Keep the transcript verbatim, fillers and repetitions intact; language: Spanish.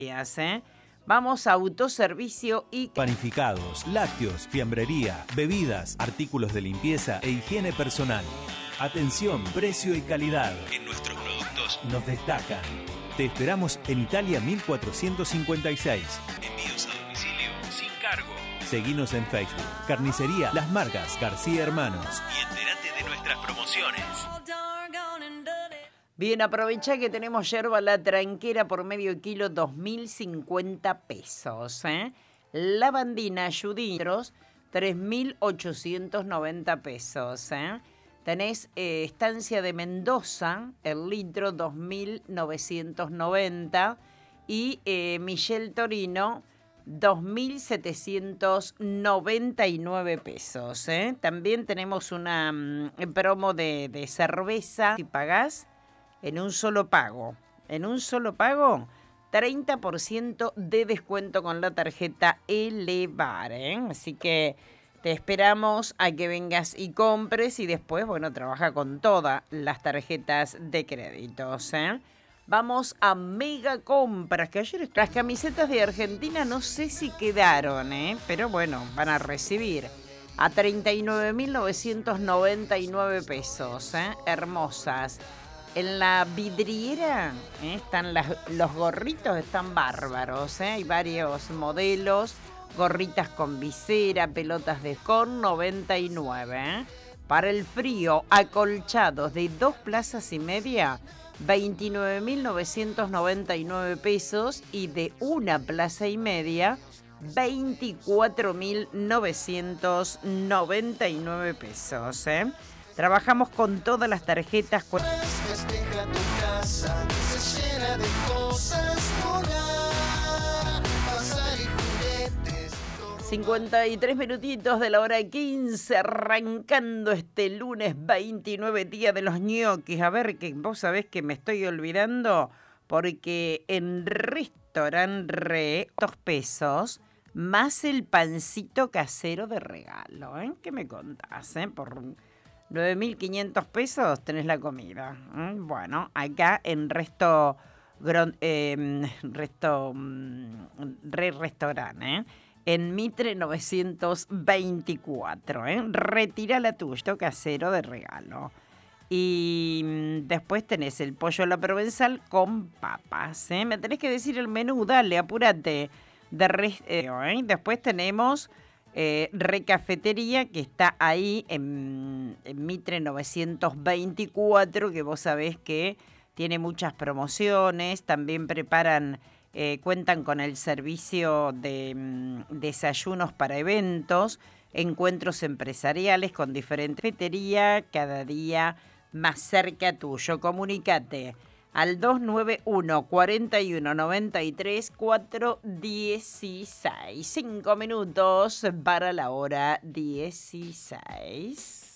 ¿eh? Vamos a autoservicio y panificados, lácteos, fiambrería, bebidas, artículos de limpieza e higiene personal. Atención, precio y calidad. En nuestros productos nos destacan. Te esperamos en Italia mil cuatrocientos cincuenta y seis. Envíos a domicilio sin cargo. Seguinos en Facebook. Carnicería Las Margas García Hermanos. Y entérate de nuestras promociones. bien, aprovecha que tenemos yerba la tranquera por medio kilo, dos mil cincuenta pesos. ¿eh? Lavandina Juditros, tres mil ochocientos noventa pesos. ¿eh? Tenés eh, estancia de Mendoza, el litro, dos mil novecientos noventa. Y eh, Michel Torino, dos mil setecientos noventa y nueve pesos. ¿eh? También tenemos una um, promo de, de cerveza. Si pagás en un solo pago, en un solo pago, treinta por ciento de descuento con la tarjeta Elevar, ¿eh? Así que te esperamos a que vengas y compres y después, bueno, trabaja con todas las tarjetas de créditos, ¿eh? Vamos a Mega Compras, que ayer las camisetas de Argentina no sé si quedaron, ¿eh? Pero bueno, van a recibir a treinta y nueve mil novecientos noventa y nueve pesos, ¿eh? Hermosas. En la vidriera ¿eh? están las, los gorritos, están bárbaros, ¿eh? Hay varios modelos, gorritas con visera, pelotas de con noventa y nueve. ¿eh? Para el frío, acolchados de dos plazas y media, veintinueve mil novecientos noventa y nueve pesos, y de una plaza y media, veinticuatro mil novecientos noventa y nueve pesos. ¿eh? Trabajamos con todas las tarjetas. Festeja tu casa, se llena de cosas, hogar, pasar y juguetes. cincuenta y tres minutitos de la hora quince, arrancando este lunes veintinueve, día de los ñoquis. A ver, que vos sabés que me estoy olvidando, porque en Restaurant Re, dos pesos, más el pancito casero de regalo. ¿eh? ¿Qué me contás? Eh? Por nueve mil quinientos pesos tenés la comida. ¿eh? Bueno, acá en Resto, eh, Resto Re Restaurant, ¿eh? en Mitre novecientos veinticuatro. ¿eh? Retira la tuya, casero de regalo. Y después tenés el pollo a la provenzal con papas. ¿eh? Me tenés que decir el menú, dale, apúrate. De re, eh, ¿eh? Después tenemos eh, Recafetería, que está ahí en, en Mitre novecientos veinticuatro, que vos sabés que tiene muchas promociones. También preparan, eh, cuentan con el servicio de mm, desayunos para eventos, encuentros empresariales con diferentes cafeterías, cada día más cerca tuyo. Comunícate al dos nueve uno, cuatro uno nueve tres, cuatro uno seis. Cinco minutos para la hora dieciséis.